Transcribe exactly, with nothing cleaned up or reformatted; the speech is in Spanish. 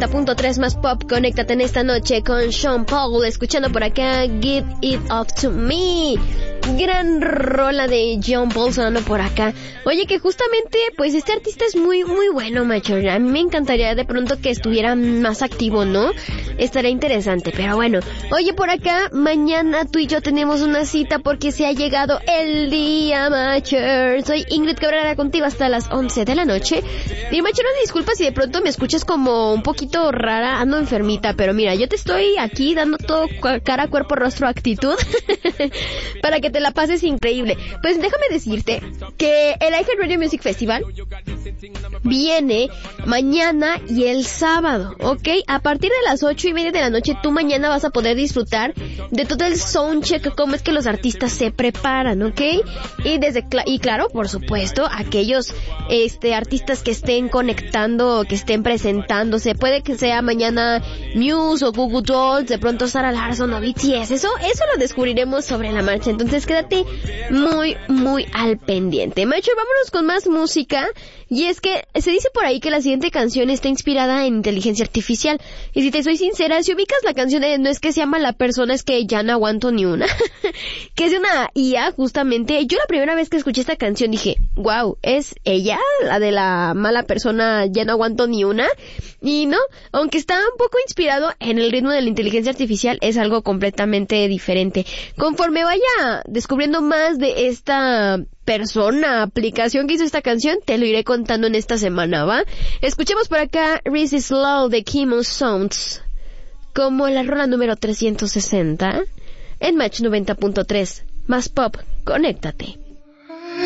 noventa punto tres más pop. Conéctate en esta noche con Sean Paul, escuchando por acá Give It Up To Me. Gran rola de Sean Paul sonando por acá. Oye, que justamente, pues este artista es muy, muy bueno, macho. A mí me encantaría de pronto que estuviera más activo, ¿no? Estaría interesante, pero bueno. Oye, por acá, mañana tú y yo tenemos una cita porque se ha llegado el día, macho. Soy Ingrid Cabrera contigo hasta las once de la noche. Y macho, no me disculpas si de pronto me escuchas como un poquito rara, ando enfermita, pero mira, yo te estoy aquí dando todo cara, cuerpo, rostro, actitud para que te la pases increíble. Pues déjame decirte que el iHeartRadio Music Festival viene mañana y el sábado, ¿ok? A partir de las ocho y media de la noche, tú mañana vas a poder disfrutar de todo el soundcheck, cómo es que los artistas se preparan, ¿ok? Y desde cl- y claro, por supuesto, aquellos este artistas que estén conectando, que estén presentándose, puede que sea mañana Muse o Goo Goo Dolls, de pronto Sarah Larsson o B T S, eso, eso lo descubriremos sobre la marcha, entonces quédate muy, muy al pendiente. Macho, vámonos con más música, y es que se dice por ahí que la siguiente canción está inspirada en inteligencia artificial, y si te soy sincera, si ubicas la canción de No es que se llama La Persona, es que ya no aguanto ni una, que es de una I A justamente, yo la primera vez que escuché esta canción dije, wow, ¿es ella? La de la mala persona, ya no aguanto ni una, y no, aunque está un poco inspirado en el ritmo de la inteligencia artificial, es algo completamente diferente. Conforme vaya descubriendo más de esta persona, aplicación que hizo esta canción, te lo iré contando en esta semana, ¿va? Escuchemos por acá Reese Slow de Chemo Sounds, como la rola número trescientos sesenta, en Match noventa punto tres, más pop, conéctate.